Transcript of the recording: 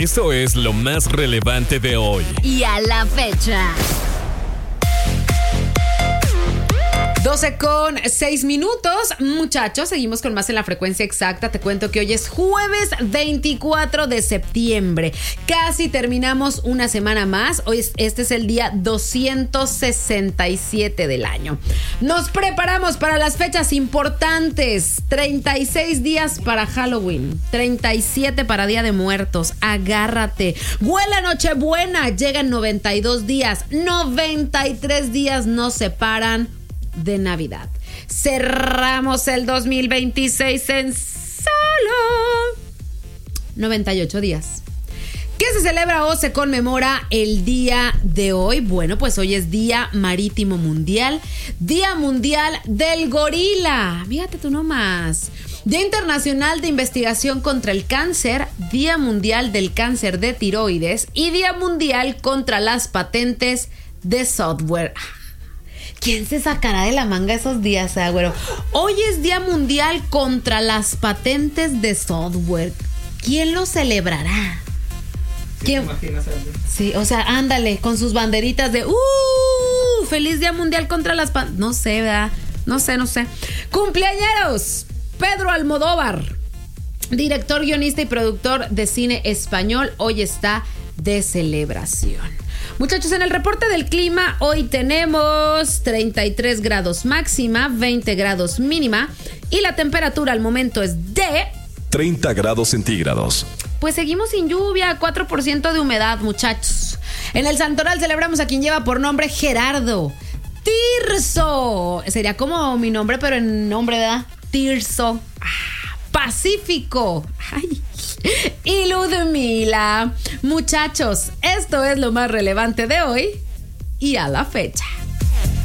Esto es lo más relevante de hoy. Y a la fecha. 12:06. Muchachos, seguimos con más en la frecuencia exacta. Te cuento que hoy es jueves 24 de septiembre. Casi terminamos una semana más. Este es el día 267 del año. Nos preparamos para las fechas importantes. 36 días para Halloween, 37 para Día de Muertos. Agárrate. Huele a Nochebuena. Llegan 92 días. 93 días nos separan de Navidad. Cerramos el 2026 en solo 98 días. ¿Qué se celebra o se conmemora el día de hoy? Bueno, pues hoy es Día Marítimo Mundial, Día Mundial del Gorila. Fíjate tú nomás. Día Internacional de Investigación contra el Cáncer, Día Mundial del Cáncer de Tiroides y Día Mundial contra las patentes de software. ¿Quién se sacará de la manga esos días, güero? Hoy es Día Mundial contra las patentes de software. ¿Quién lo celebrará? ¿Quién? Sí, o sea, ándale, con sus banderitas de ¡Feliz Día Mundial contra las patentes! No sé, ¿verdad? No sé. ¡Cumpleañeros! Pedro Almodóvar, director, guionista y productor de cine español, hoy está de celebración. Muchachos, en el reporte del clima hoy tenemos 33 grados máxima, 20 grados mínima y la temperatura al momento es de 30 grados centígrados. Pues seguimos sin lluvia, 4% de humedad, muchachos. En el Santoral celebramos a quien lleva por nombre Gerardo Tirso. Sería como mi nombre, pero en nombre, ¿verdad? Tirso. Pacífico. Ay. Y Ludmila. Muchachos, esto es lo más relevante de hoy y a la fecha.